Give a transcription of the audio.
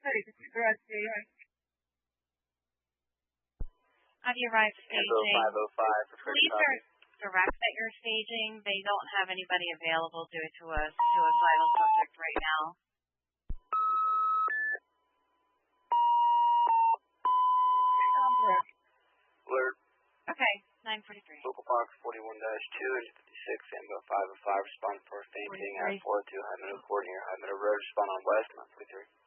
Have you arrived staging? 505 for Police are direct that you're staging. They don't have anybody available due to a suicidal subject right now. Alert. Okay, 943. Local box 41-2 and 56 and 505. Respond for fainting at 402 High Meadow Court near High Meadow Road. Respond on West 943.